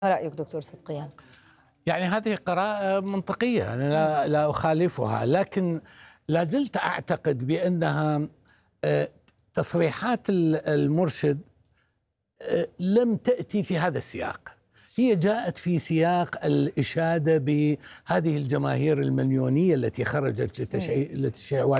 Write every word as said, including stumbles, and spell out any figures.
ما رأيك دكتور صدقيان؟ يعني هذه قراءة منطقية، أنا لا, لا أخالفها، لكن لا زلت أعتقد بأنها آه، تصريحات المرشد آه، لم تأتي في هذا السياق. هي جاءت في سياق الإشادة بهذه الجماهير المليونية التي خرجت لتشييع